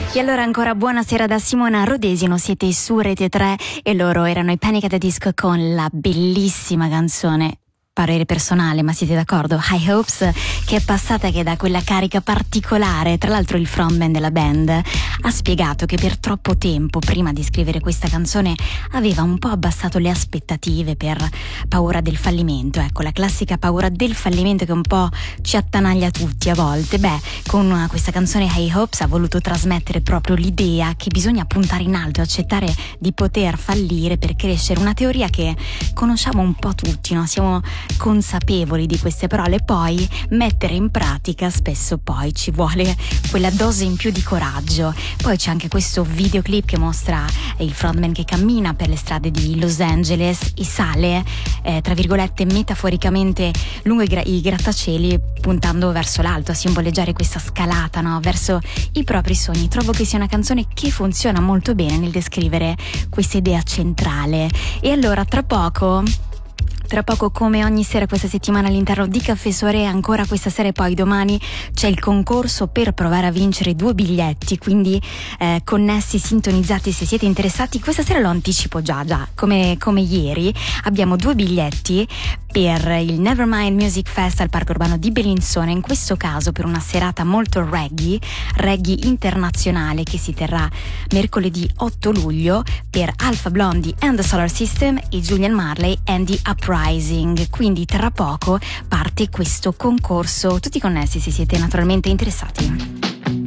E allora ancora buonasera da Simona Rodesino, siete su Rete 3 e loro erano i Panic! At the Disco con la bellissima canzone, parere personale, ma siete d'accordo? High Hopes, che è passata che da quella carica particolare. Tra l'altro il frontman della band ha spiegato che per troppo tempo, prima di scrivere questa canzone, aveva un po' abbassato le aspettative per paura del fallimento. Ecco, la classica paura del fallimento che un po' ci attanaglia tutti a volte. Beh, con questa canzone High Hopes ha voluto trasmettere proprio l'idea che bisogna puntare in alto, accettare di poter fallire per crescere. Una teoria che conosciamo un po' tutti, no? Siamo consapevoli di queste parole, poi mettere in pratica spesso poi ci vuole quella dose in più di coraggio. Poi c'è anche questo videoclip che mostra il frontman che cammina per le strade di Los Angeles e sale tra virgolette metaforicamente lungo i grattacieli, puntando verso l'alto a simboleggiare questa scalata, no? Verso i propri sogni. Trovo che sia una canzone che funziona molto bene nel descrivere questa idea centrale. E allora tra poco, come ogni sera questa settimana all'interno di Caffè Soirée, ancora questa sera e poi domani c'è il concorso per provare a vincere 2 biglietti, quindi connessi, sintonizzati se siete interessati. Questa sera lo anticipo già come ieri, abbiamo 2 biglietti per il Nevermind Music Fest al Parco Urbano di Bellinzona, in questo caso per una serata molto reggae internazionale che si terrà mercoledì 8 luglio per Alpha Blondy and the Solar System e Julian Marley and the Uprising. Quindi tra poco parte questo concorso, tutti connessi se siete naturalmente interessati.